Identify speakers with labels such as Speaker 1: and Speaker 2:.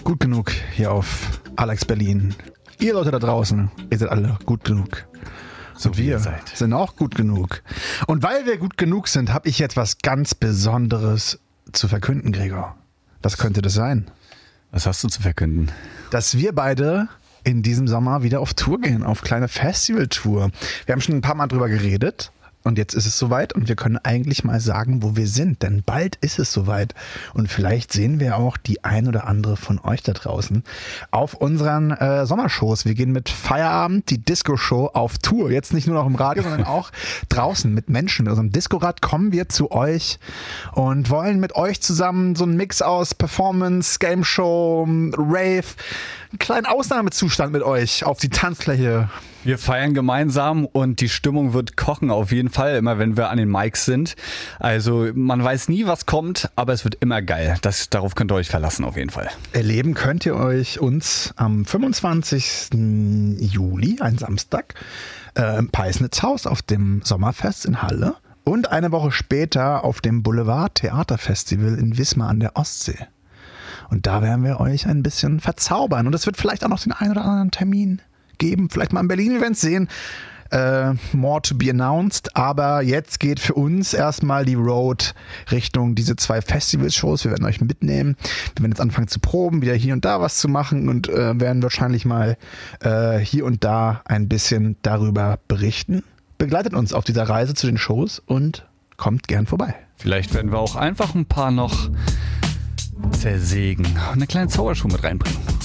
Speaker 1: gut genug hier auf Alex Berlin. Ihr Leute da draußen, ihr seid alle gut genug. So und wir sind auch gut genug. Und weil wir gut genug sind, habe ich jetzt was ganz Besonderes zu verkünden, Gregor. Was könnte das sein?
Speaker 2: Was hast du zu verkünden?
Speaker 1: Dass wir beide in diesem Sommer wieder auf Tour gehen, auf kleine Festivaltour. Wir haben schon ein paar Mal drüber geredet. Und jetzt ist es soweit und wir können eigentlich mal sagen, wo wir sind, denn bald ist es soweit. Und vielleicht sehen wir auch die ein oder andere von euch da draußen auf unseren Sommershows. Wir gehen mit Feierabend, die Disco-Show, auf Tour. Jetzt nicht nur noch im Radio, sondern auch draußen mit Menschen. Mit unserem Discorad kommen wir zu euch und wollen mit euch zusammen so einen Mix aus Performance, Game Show, Rave, einen kleinen Ausnahmezustand mit euch auf die Tanzfläche.
Speaker 2: Wir feiern gemeinsam und die Stimmung wird kochen auf jeden Fall, immer wenn wir an den Mics sind. Also man weiß nie, was kommt, aber es wird immer geil. Darauf könnt ihr euch verlassen auf jeden Fall.
Speaker 1: Erleben könnt ihr uns am 25. Juli, ein Samstag, im Peisnitzhaus auf dem Sommerfest in Halle und eine Woche später auf dem Boulevard Theaterfestival in Wismar an der Ostsee. Und da werden wir euch ein bisschen verzaubern und es wird vielleicht auch noch den einen oder anderen Termin geben, vielleicht mal im Berlin-Event sehen. More to be announced, aber jetzt geht für uns erstmal die Road Richtung diese 2 Festivalshows. Wir werden euch mitnehmen. Wir werden jetzt anfangen zu proben, wieder hier und da was zu machen und werden wahrscheinlich mal hier und da ein bisschen darüber berichten. Begleitet uns auf dieser Reise zu den Shows und kommt gern vorbei.
Speaker 2: Vielleicht werden wir auch einfach ein paar noch zersägen und eine kleine Zaubershow mit reinbringen.